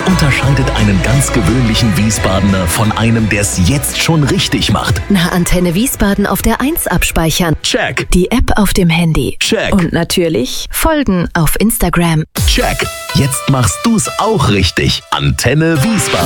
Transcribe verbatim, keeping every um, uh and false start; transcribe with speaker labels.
Speaker 1: unterscheidet einen ganz gewöhnlichen Wiesbadener von einem, der es jetzt schon richtig macht?
Speaker 2: Na, Antenne Wiesbaden auf der eins abspeichern.
Speaker 1: Check.
Speaker 2: Die App auf dem Handy.
Speaker 1: Check.
Speaker 2: Und natürlich folgen auf Instagram.
Speaker 1: Check. Jetzt machst du's auch richtig. Antenne Wiesbaden.